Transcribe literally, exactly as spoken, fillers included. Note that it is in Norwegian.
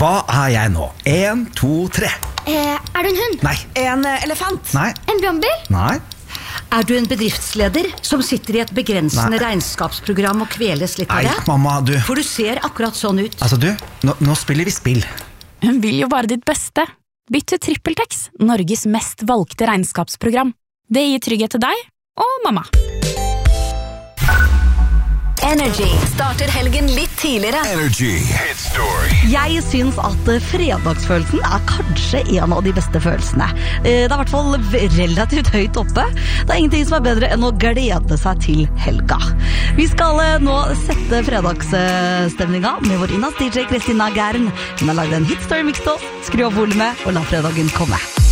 Hva er jeg nå? En, to, tre. Eh, er du en hund? Nei. En eh, elefant? Nei. En brannbil? Nei. Er du en bedriftsleder som sitter i et begrensende Nei. regnskapsprogram og kveles litt av Nei, det? mamma, du. For du ser akkurat sånn ut. Altså, du, nå, nå spiller vi spill. Hun vil jo bare ditt beste. Bytt til TrippelTex, Norges mest valgte regnskapsprogram. Det gir trygghet til deg og mamma. Energy starter helgen litt tidligere. Energy Hit Story. Jeg syns at fredagsfølelsen er kanskje en av de beste følelsene. Det er i hvert fall relativt høyt oppe. Det er ingenting som er bedre enn å glede seg til helga. Vi skal nå sette fredagsstemninga med vår innas D J Kristina Gern. Hun har laget en Hit Story mix til oss. Skru opp volumet og la fredagen komme.